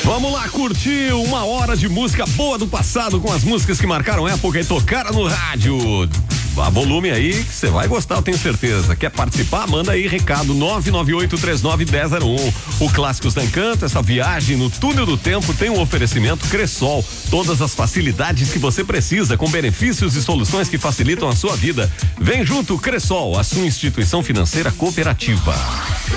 Vamos lá curtir 1 hora de música boa do passado com as músicas que marcaram época e tocaram no rádio. A volume aí que você vai gostar, eu tenho certeza. Quer participar? Manda aí recado 998391001. O Clássicos da Encanto, essa viagem no túnel do tempo tem um oferecimento Cressol. Todas as facilidades que você precisa com benefícios e soluções que facilitam a sua vida. Vem junto, Cressol, a sua instituição financeira cooperativa.